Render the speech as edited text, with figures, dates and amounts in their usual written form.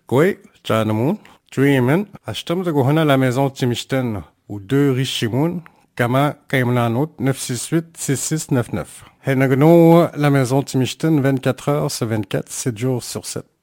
Koi, Chanamun, Dreamin, Ashtam de Gohana la maison Timishten, ou 2 Richimoun, Kama Kaimnanot 968-6699. Henagno, la maison Timishten, 24 heures sur 24, 7 jours sur 7.